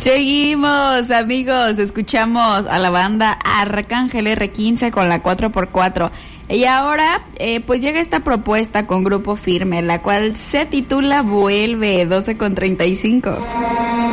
Seguimos, amigos, escuchamos a la banda Arcángel R15 con la 4x4. Y ahora, pues llega esta propuesta con Grupo Firme, la cual se titula Vuelve 12:35.